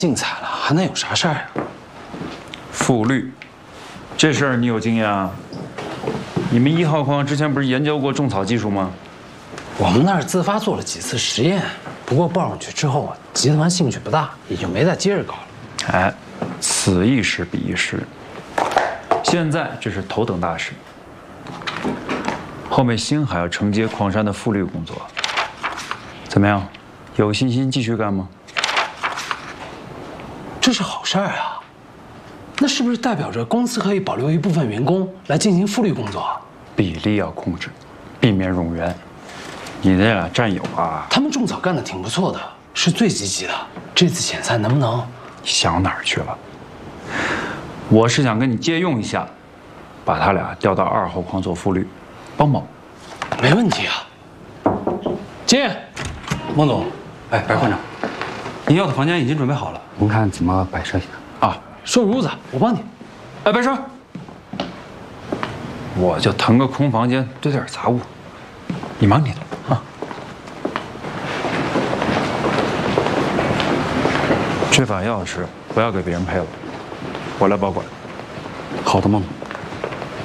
净惨了，还能有啥事儿呀？ 复绿，这事儿你有经验啊？你们1号矿之前不是研究过种草技术吗？ 我们那儿自发做了几次实验，不过报上去之后啊，集团兴趣不大，也就没再接着搞了。 哎，此一时彼一时，现在这是头等大事。后面星海要承接矿山的复绿工作，怎么样？有信心继续干吗？ 这是好事儿啊！那是不是代表着公司可以保留一部分员工来进行复绿工作？ 比例要控制，避免冗员。你那俩战友啊， 他们种草干得挺不错的，是最积极的。这次选赛能不能？ 想哪儿去了？我是想跟你借用一下，把他俩调到2号矿做复绿，帮帮。 没问题啊。进，孟总。 哎，白矿长，您要的房间已经准备好了，您看怎么摆设一下？ 啊， 收拾屋子，我帮你。 哎，别说，我就腾个空房间堆点杂物，你忙你的啊。这把钥匙不要给别人配了，我来保管。 好的，孟总。